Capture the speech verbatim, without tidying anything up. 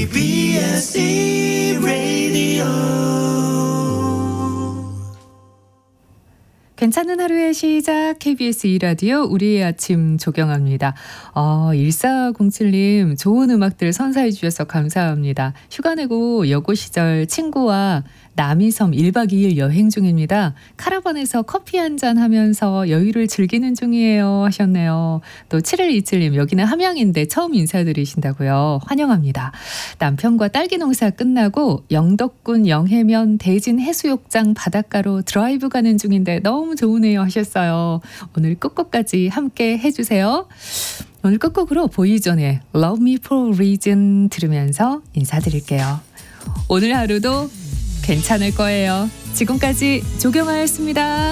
케이비에스 이라디오 괜찮은 하루의 시작 케이비에스 이라디오 우리의 아침 조경합니다. 어, 일사공칠님 좋은 음악들 선사해 주셔서 감사합니다. 휴가 내고 여고 시절 친구와 남이섬 일박 이일 여행 중입니다. 카라반에서 커피 한잔 하면서 여유를 즐기는 중이에요 하셨네요. 또 칠일이칠님 여기는 함양인데 처음 인사드리신다고요. 환영합니다. 남편과 딸기 농사 끝나고 영덕군 영해면 대진 해수욕장 바닷가로 드라이브 가는 중인데 너무 좋으네요 하셨어요. 오늘 끝곡까지 함께 해주세요. 오늘 끝곡으로 보이존의 Love Me For A Reason 들으면서 인사드릴게요. 오늘 하루도 괜찮을 거예요. 지금까지 조경아였습니다.